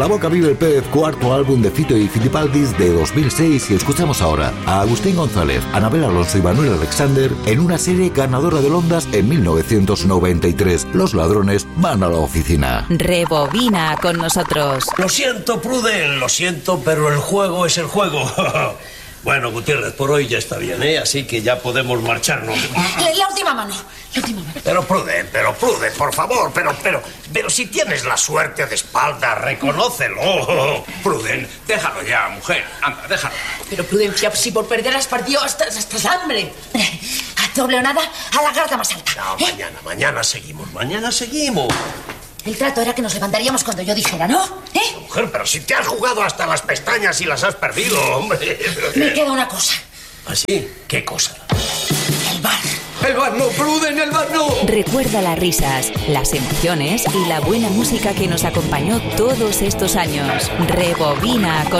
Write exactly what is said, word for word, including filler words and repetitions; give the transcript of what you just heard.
la boca vive el pez, cuarto álbum de Fito y Fitipaldis de dos mil seis, y escuchamos ahora a Agustín González, Anabel Alonso y Manuel Alexander en una serie ganadora del Ondas en mil novecientos noventa y tres. Los ladrones van a la oficina. Rebobina con nosotros. Lo siento, Pruden, lo siento, pero el juego es el juego. Bueno, Gutiérrez, por hoy ya está bien, ¿eh? Así que ya podemos marcharnos. La, la última mano, la última mano. Pero Pruden, pero Pruden, por favor, pero, pero, pero si tienes la suerte de espalda, reconócelo. Pruden, déjalo ya, mujer, anda, déjalo. Pero Prudencia, si por perder has partido hasta, hasta hambre. A doble o nada, a la garda más alta. No, ¿eh? mañana, mañana seguimos, mañana seguimos. El trato era que nos levantaríamos cuando yo dijera, ¿no? ¿Eh? Mujer, pero si te has jugado hasta las pestañas y las has perdido, hombre. Me queda una cosa. ¿Ah, sí? ¿Qué cosa? El bar. ¡El bar no, Pruden, el bar no! Recuerda las risas, las emociones y la buena música que nos acompañó todos estos años. Rebobina con